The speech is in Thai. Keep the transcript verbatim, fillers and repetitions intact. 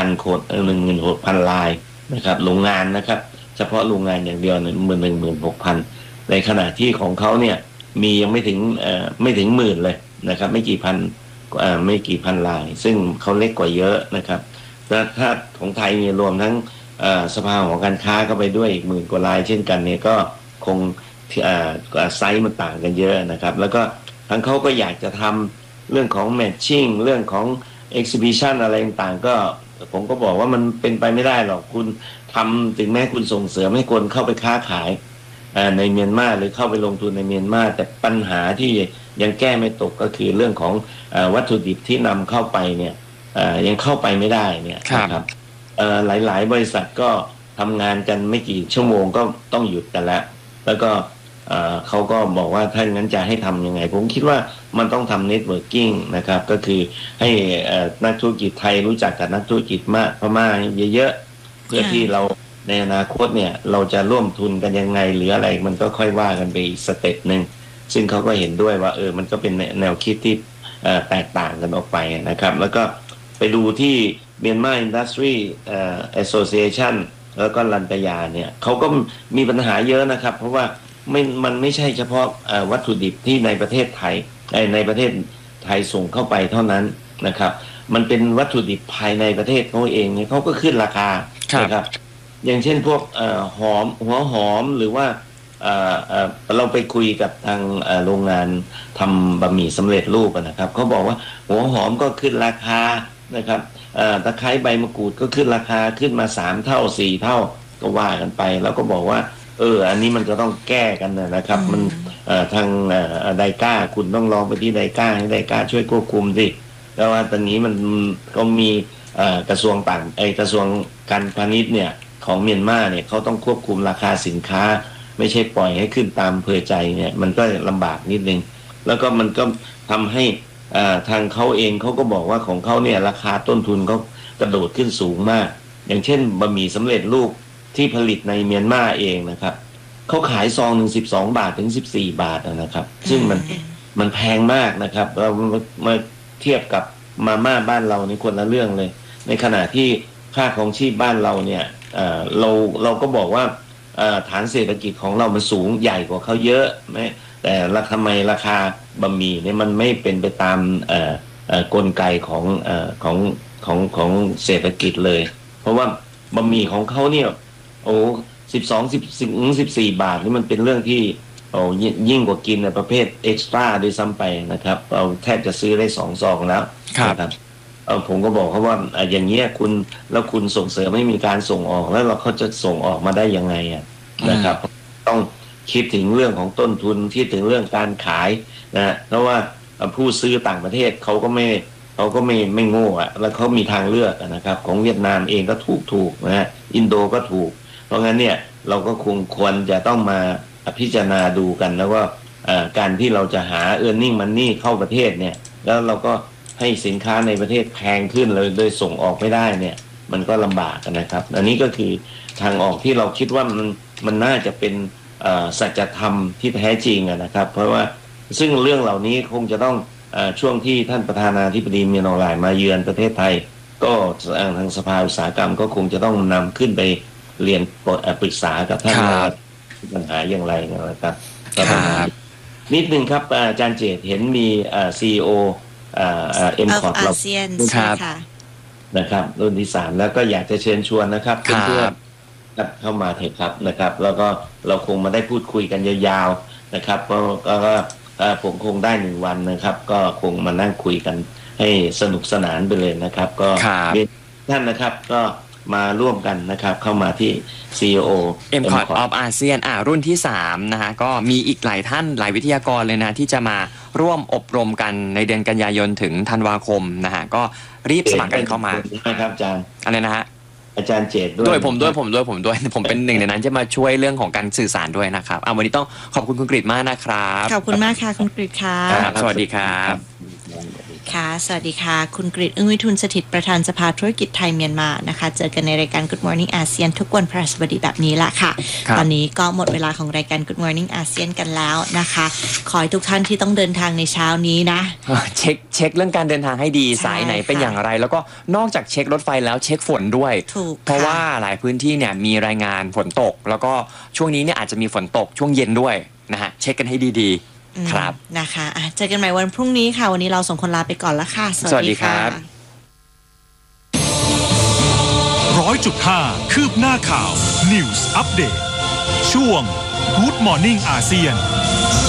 นคนหนึ่งหมื่นหกพันรายนะครับโรงงานนะครับเฉพาะโรงงานอย่างเดียวหนึ่งหมื่นหนึ่งหมื่นหกพันในขณะที่ของเขาเนี่ยมียังไม่ถึงเอ่อไม่ถึงหมื่นเลยนะครับไม่กี่พันเอ่อไม่กี่พันรายซึ่งเขาเล็กกว่าเยอะนะครับแล้วถ้าของไทยเนี่ยรวมทั้งสภาของการค้าเข้าไปด้วยอีกหมื่นกว่ารายเช่นกันเนี่ยก็คงไซส์มันต่างกันเยอะนะครับแล้วก็ทั้งเขาก็อยากจะทำเรื่องของแมทชิ่งเรื่องของเอ็กซิบิชันอะไรต่างๆก็ผมก็บอกว่ามันเป็นไปไม่ได้หรอกคุณทำถึงแม้คุณส่งเสริมให้คนเข้าไปค้าขายในเมียนมาหรือเข้าไปลงทุนในเมียนมาแต่ปัญหาที่ยังแก้ไม่ตกก็คือเรื่องของวัตถุดิบที่นำเข้าไปเนี่ยยังเข้าไปไม่ได้เนี่ยนะครับหลายๆบริษัทก็ทำงานกันไม่กี่ชั่วโมงก็ต้องหยุดกันแล้วแล้วก็เขาก็บอกว่าถ้างั้นจะให้ทำยังไงผมคิดว่ามันต้องทำเน็ตเวิร์กิ่งนะครับก็คือให้นักธุรกิจไทยรู้จักกับนักธุรกิจมาพม่าเยอะๆเพื่อที่เราในอนาคตเนี่ยเราจะร่วมทุนกันยังไงหรืออะไรมันก็ค่อยว่ากันไปอีกสเต็ปหนึ่งซึ่งเขาก็เห็นด้วยว่าเออมันก็เป็นแนวคิดที่แตกต่างกันออกไปนะครับแล้วก็ไปดูที่ Myanmar Industry Association แล้วก็รันตยาเนี่ยเขาก็มีปัญหาเยอะนะครับเพราะว่าไม่มันไม่ใช่เฉพาะวัตถุดิบที่ในประเทศไทยในประเทศไทยส่งเข้าไปเท่านั้นนะครับมันเป็นวัตถุดิบภายในประเทศเขาเองเนี่ยเขาก็ขึ้นราคานะครับอย่างเช่นพวกหอมหัวหอมหรือว่าเราไปคุยกับทางโรงงานทำบะหมี่สำเร็จรูปนะครับเขาบอกว่าหัวหอมก็ขึ้นราคานะครับตะไคร้ใบมะกรูดก็ขึ้นราคาขึ้นมาสามเท่าสี่เท่าก็ว่ากันไปแล้วก็บอกว่าเอออันนี้มันก็ต้องแก้กันนะครับมันทางไดก้าคุณต้องลองไปที่ไดก้าให้ไดก้าช่วยควบคุมสิแล้วว่าตอนนี้มันก็มีกระทรวงต่างไอกระทรวงการพาณิชย์เนี่ยของเมียนมาเนี่ยเขาต้องควบคุมราคาสินค้าไม่ใช่ปล่อยให้ขึ้นตามเพอใจเนี่ยมันก็ลำบากนิดนึงแล้วก็มันก็ทำให้ทางเขาเองเขาก็บอกว่าของเขาเนี่ยราคาต้นทุนเขากระโดดขึ้นสูงมากอย่างเช่นบะหมี่สำเร็จรูปที่ผลิตในเมียนมาเองนะครับเขาขายซองหนึ่งสิบสองบาทถึงสิบสี่บาทนะครับซึ่งมันมันแพงมากนะครับเรามาเทียบกับมาม่าบ้านเราในคนละเรื่องเลยในขณะที่ค่าของชีพบ้านเราเนี่ยเราเราก็บอกว่าฐานเศรษฐกิจของเรามันสูงใหญ่กว่าเขาเยอะไหมแต่ทำไมราคาบะหมี่เนี่ยมันไม่เป็นไปตามกลไกของของของของเศรษฐกิจเลยเพราะว่าบะหมี่ของเขาเนี่ยโอ้สิบสองสิบสิบสี่บาทนี่มันเป็นเรื่องที่โอ้ยิ่งกว่ากินในประเภทเอ็กซ์ตร้าด้วยซ้ำไปนะครับเราแทบจะซื้อได้สองซองแล้วนะครับเออผมก็บอกเขาว่าอย่างเงี้ยคุณแล้วคุณส่งเสริมไม่มีการส่งออกแล้วเราเขาจะส่งออกมาได้ยังไงอ่ะนะครับต้องคิดถึงเรื่องของต้นทุนคิดถึงเรื่องการขายนะเพราะว่าผู้ซื้อต่างประเทศเขาก็ไม่เขาก็ไม่ไม่โง่อ่ะแล้วเขามีทางเลือกนะครับของเวียดนามเองก็ถูกถูกนะฮะอินโดก็ถูกเพราะงั้นเนี่ยเราก็คงควรจะต้องมาพิจารณาดูกันแล้วว่าการที่เราจะหา earning money เข้าประเทศเนี่ยแล้วเราก็ให้สินค้าในประเทศแพงขึ้นเลยโดยส่งออกไม่ได้เนี่ยมันก็ลำบากนะครับอันนี้ก็คือทางออกที่เราคิดว่ามันมันน่าจะเป็นสัจธรรมที่แท้จริงนะครับเพราะว่าซึ่งเรื่องเหล่านี้คงจะต้องช่วงที่ท่านประธานาธิบดีมินอลายมาเยือนประเทศไทยก็ทางสภาอุตสาหกรรมก็คงจะต้องนำขึ้นไปเรียนปรึกษากับท่านว่าปัญหาอย่างไรนะครับนิดนึงครับอาจารย์เจตเห็นมีซีอีโอเอ็มคอร์ดเรานะครับรุ่นที่สามแล้วก็อยากจะเชิญชวนนะครับเพื่อนๆเข้ามาเถอะครับนะครับแล้วก็เราคงมาได้พูดคุยกันยาวๆนะครับก็ผมคงได้หนึ่งวันนะครับก็คงมานั่งคุยกันให้สนุกสนานไปเลยนะครับก็ท่านนะครับก็มาร่วมกันนะครับเข้ามาที่ ซี อี โอเอ็ม คอร์ด of อาเซียน อ่ารุ่นที่สามนะฮะก็มีอีกหลายท่านหลายวิทยากรเลยนะที่จะมาร่วมอบรมกันในเดือนกันยายนถึงธันวาคมนะฮะก็รีบสมัครกันเข้ามานะครับอาจารย์อะไรนะฮะอาจารย์เจตด้วยด้วยผมด้วยผมด้วยผมด้วยผมเป็นหนึ่งในนั้นจะมาช่วยเรื่องของการสื่อสารด้วยนะครับอ่าวันนี้ต้องขอบคุณคุณกฤษมากนะครับขอบคุณมากค่ะคุณกฤษค่ะสวัสดีครับค่ะสวัสดีค่ะคุณกฤษอึ้งวิทูลสถิตประธานสภาธุรกิจไทยเมียนมานะคะเจอกันในรายการ Good Morning อาเซียนทุกวันพฤหัสบดีแบบนี้ละค่ะตอนนี้ก็หมดเวลาของรายการ Good Morning อาเซียนกันแล้วนะคะขอให้ทุกท่านที่ต้องเดินทางในเช้านี้นะเช็คเช็คเรื่องการเดินทางให้ดีสายไหนเป็นอย่างไรแล้วก็นอกจากเช็ครถไฟแล้วเช็คฝนด้วยเพราะว่าหลายพื้นที่เนี่ยมีรายงานฝนตกแล้วก็ช่วงนี้เนี่ยอาจจะมีฝนตกช่วงเย็นด้วยนะฮะเช็คกันให้ดีๆครับนะคะะเจอกันใหม่วันพรุ่งนี้ค่ะวันนี้เราส่งคนลาไปก่อนละค่ะสวัสดีครับร้อยจุดห้าคืบหน้าข่าว News Update ช่วง Good Morning อาเซียน